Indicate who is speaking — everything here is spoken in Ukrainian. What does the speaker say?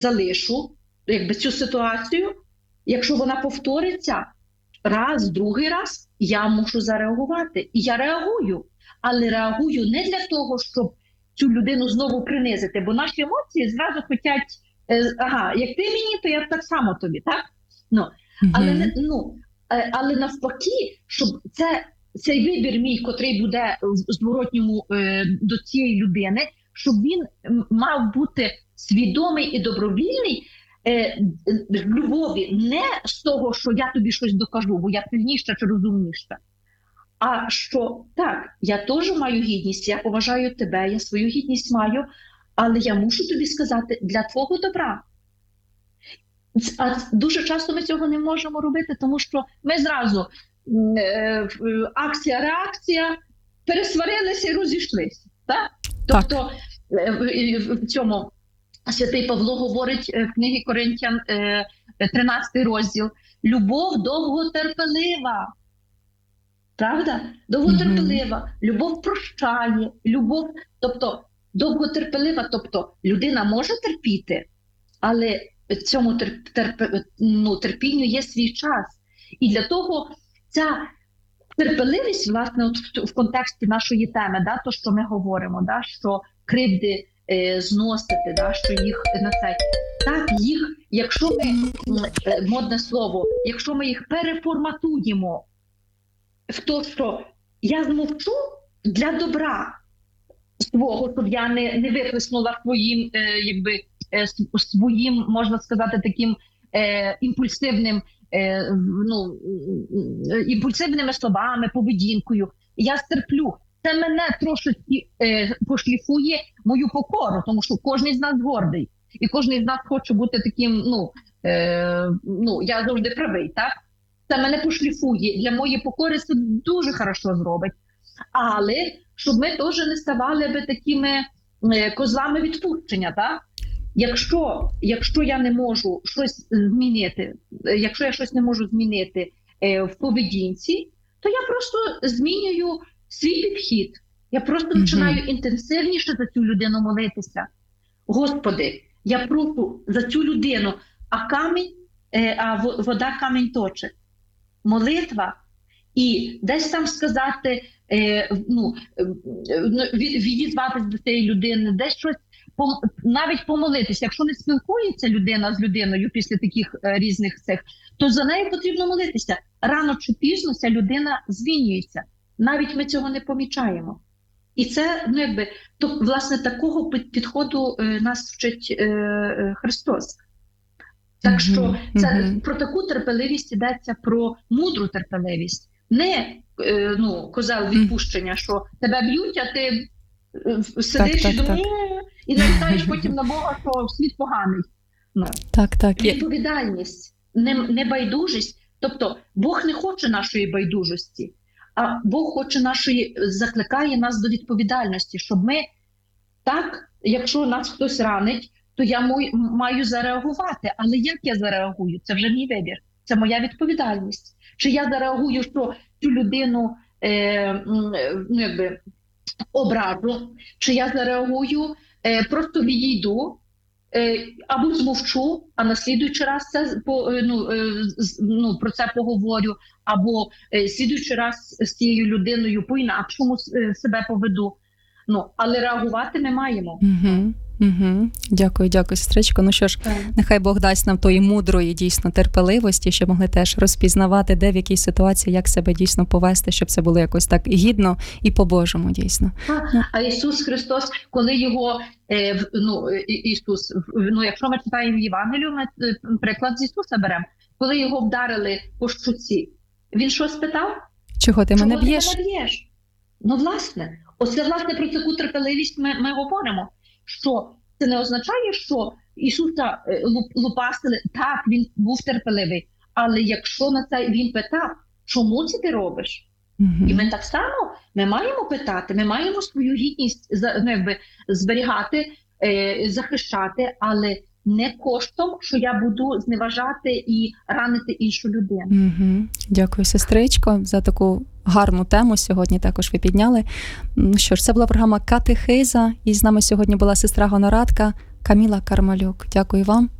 Speaker 1: залишу якби цю ситуацію. Якщо вона повториться раз, другий раз, я мушу зареагувати. І я реагую. Але реагую не для того, щоб цю людину знову принизити, бо наші емоції зразу хочуть, ага, як ти мені, то я так само тобі, так? Ну, але навпаки, щоб цей вибір мій, котрий буде в зворотньому до цієї людини, щоб він мав бути свідомий і добровільний, любові не з того, що я тобі щось докажу, бо я сильніша чи розумніша, а що так, я теж маю гідність, я поважаю тебе, я свою гідність маю, але я мушу тобі сказати для твого добра. А дуже часто ми цього не можемо робити, тому що ми зразу акція-реакція, пересварилися і розійшлися. Так? Тобто в цьому святий Павло говорить в книгі Коринтян, 13 розділ, любов довготерпелива. Правда? Довготерпелива. Любов прощає, любов, тобто довготерпелива, тобто людина може терпіти, але цьому терпінню є свій час. І для того ця терпеливість, власне, от в контексті нашої теми, да, то, що ми говоримо, да, що кривди зносити, да, що їх на це. Так, їх, якщо ми, модне слово, якщо ми їх переформатуємо в те, що я змовчу для добра свого, щоб я не виплеснула своїм, можна сказати, таким імпульсивними словами, поведінкою. Я стерплю. Це мене трошки пошліфує мою покору, тому що кожен з нас гордий. І кожен з нас хоче бути таким, я завжди правий, так? Це мене пошліфує. Для моєї покори це дуже хорошо зробить. Але щоб ми теж не ставали би такими козлами відпущення, так? Якщо я не можу щось змінити, якщо я щось не можу змінити в поведінці, то я просто змінюю свій підхід. Я просто починаю інтенсивніше за цю людину молитися. Господи, я прошу за цю людину, а вода камінь точить. Молитва. І десь там сказати, відізватися до цієї людини, десь щось, навіть помолитися. Якщо не спілкується людина з людиною після таких різних цих, то за нею потрібно молитися. Рано чи пізно ця людина змінюється. Навіть ми цього не помічаємо. І це, власне, такого підходу нас вчить Христос. Так що це про таку терпеливість йдеться, про мудру терпеливість. Не козел відпущення, що тебе б'ють, а ти сидиш і думаєш, і нарікаєш потім на Бога, що світ поганий. Відповідальність, не байдужість. Тобто Бог не хоче нашої байдужості, а Бог закликає нас до відповідальності, щоб ми так, якщо нас хтось ранить, то я маю зареагувати. Але як я зареагую? Це вже мій вибір. Це моя відповідальність. Чи я зареагую, що цю людину ображу, чи я зареагую, просто відійду, або змовчу, а на слідуючий раз про це поговорю, або слідуючий раз з цією людиною по-інакшому себе поведу. Але реагувати ми маємо.
Speaker 2: Дякую, сестричко. Ну що ж, нехай Бог дасть нам тої мудрої, дійсно, терпеливості, щоб могли теж розпізнавати, де в якій ситуації, як себе дійсно повести, щоб це було якось так гідно і по-божому, дійсно.
Speaker 1: А Ісус Христос, коли його, якщо ми читаємо Євангелію, ми приклад з Ісуса беремо, коли його вдарили по щуці, він що спитав?
Speaker 2: Чого ти мене б'єш?
Speaker 1: Власне, власне, про таку терпеливість ми говоримо. Що це не означає, що Ісуса лупасили, так, він був терпеливий, але якщо на це він питав, чому це ти робиш? І ми так само, ми маємо питати, ми маємо свою гідність зберігати, захищати, але не коштом, що я буду зневажати і ранити іншу людину.
Speaker 2: Дякую, сестричко, за таку гарну тему сьогодні також ви підняли. Ну що ж, це була програма «Катехиза», і з нами сьогодні була сестра Гонорадка Каміла Кармалюк, дякую вам.